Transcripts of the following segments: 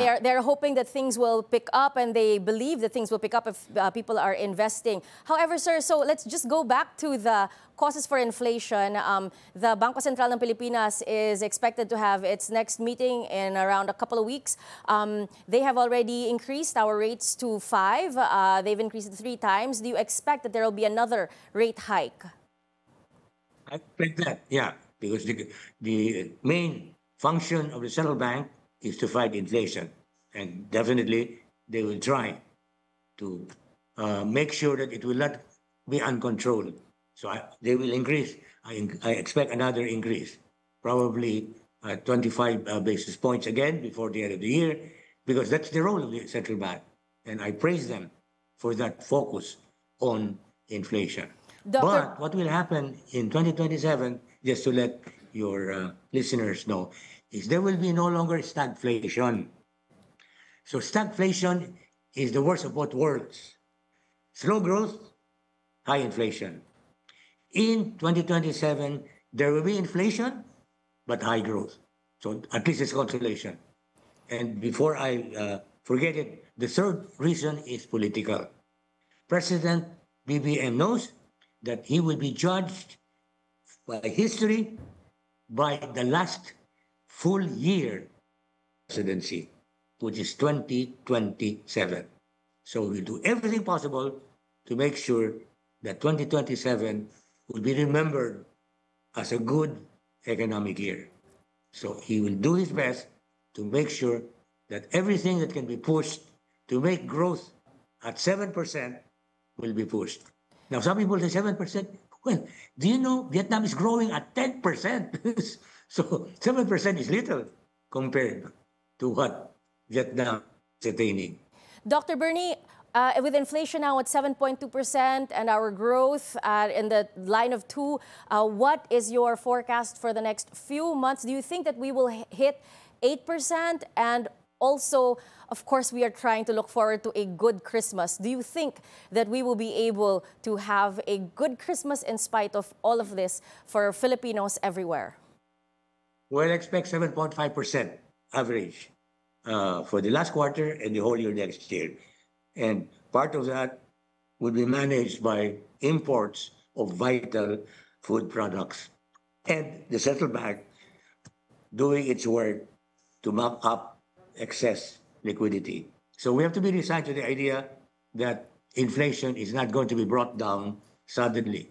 they're hoping that things will pick up, and they believe that things will pick up if people are investing. However, sir, so let's just go back to the causes for inflation. The Bangko Sentral ng Pilipinas is expected to have its next meeting in around a couple of weeks. They have already increased our rates to 5. They've increased it 3 times. Do you expect that there will be another rate hike? I expect that, yeah, because the main function of the central bank is to fight inflation, and definitely they will try to make sure that it will not be uncontrolled. So they will increase. I expect another increase, probably 25 basis points again before the end of the year, because that's the role of the central bank. And I praise them for that focus on inflation. But what will happen in 2027, just to let your listeners know, is there will be no longer stagflation. So stagflation is the worst of both worlds. Slow growth, high inflation. In 2027, there will be inflation, but high growth. So at least it's consolation. And before I forget it, the third reason is political. President BBM knows that he will be judged by history by the last full year presidency, which is 2027. So we'll do everything possible to make sure that 2027 will be remembered as a good economic year. So he will do his best to make sure that everything that can be pushed to make growth at 7% will be pushed. Now, some people say 7%. Well, do you know Vietnam is growing at 10%? So 7% is little compared to what Vietnam is attaining. Dr. Bernie, with inflation now at 7.2% and our growth in the line of 2, what is your forecast for the next few months? Do you think that we will hit 8%? And also, of course, we are trying to look forward to a good Christmas. Do you think that we will be able to have a good Christmas in spite of all of this for Filipinos everywhere? Well, I expect 7.5% average for the last quarter and the whole year next year. And part of that would be managed by imports of vital food products. And the central bank doing its work to mop up excess liquidity. So we have to be resigned to the idea that inflation is not going to be brought down suddenly.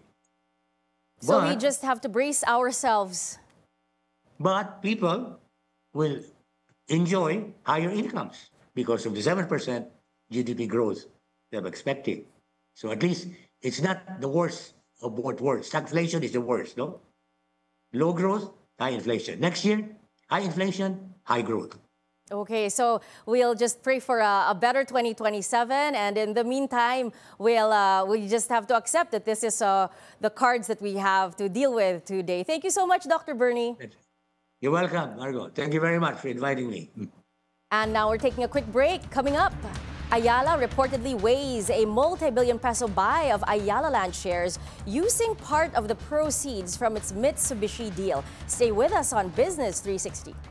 So we just have to brace ourselves. But people will enjoy higher incomes because of the 7% GDP growth they're expecting. So at least it's not the worst of both worlds. Stagflation is the worst, no? Low growth, high inflation. Next year, high inflation, high growth. Okay, so we'll just pray for a better 2027, and in the meantime, we just have to accept that this is the cards that we have to deal with today. Thank you so much, Dr. Bernie. You're welcome, Margo. Thank you very much for inviting me. And now we're taking a quick break. Coming up, Ayala reportedly weighs a multi-billion peso buy of Ayala Land shares using part of the proceeds from its Mitsubishi deal. Stay with us on Business 360.